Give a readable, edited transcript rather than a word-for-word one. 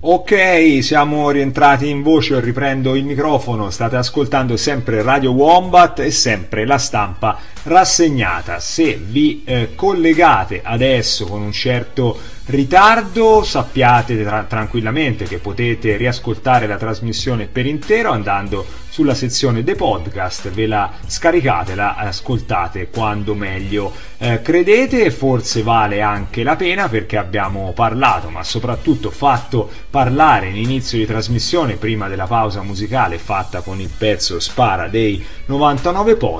Ok, siamo rientrati in voce, riprendo il microfono, state ascoltando sempre Radio Wombat e sempre la stampa rassegnata. Se vi collegate adesso con un certo ritardo, sappiate tranquillamente che potete riascoltare la trasmissione per intero andando sulla sezione dei podcast, ve la scaricate, la ascoltate quando meglio credete. Forse vale anche la pena, perché abbiamo parlato, ma soprattutto fatto parlare in inizio di trasmissione prima della pausa musicale fatta con il pezzo Spara dei 99 Post.